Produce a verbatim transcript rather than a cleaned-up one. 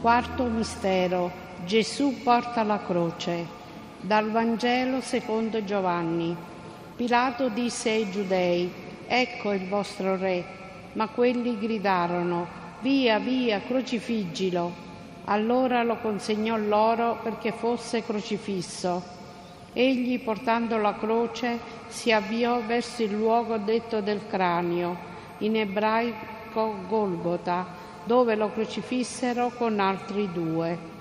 Quarto mistero. Gesù porta la croce. Dal Vangelo secondo Giovanni. Pilato disse ai Giudei: «Ecco il vostro re». Ma quelli gridarono: «Via, via, crocifiggilo». Allora lo consegnò loro perché fosse crocifisso. Egli, portando la croce, si avviò verso il luogo detto del cranio, in ebraico Golgota, dove lo crocifissero con altri due.